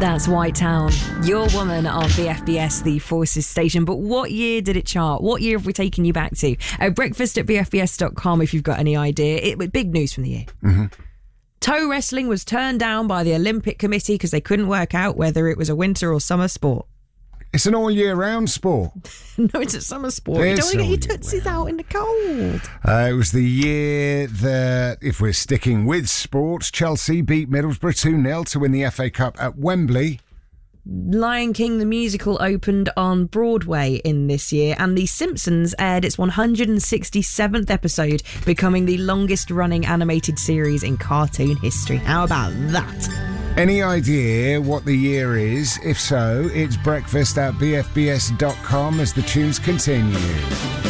That's White Town, Your Woman on BFBS, the Forces station. But what year did it chart? What year have we taken you back to? Breakfast at BFBS.com if you've got any idea. Big news from the year. Mm-hmm. Toe wrestling was turned down by the Olympic Committee because they couldn't work out whether it was a winter or summer sport. It's an all-year-round sport. No, it's a summer sport. You don't want to get your tootsies out in the cold. It was the year that, if we're sticking with sports, Chelsea beat Middlesbrough 2-0 to win the FA Cup at Wembley. Lion King the musical opened on Broadway in this year, and The Simpsons aired its 167th episode, becoming the longest-running animated series in cartoon history. How about that? Any idea what the year is? If so, it's breakfast at bfbs.com as the tunes continue.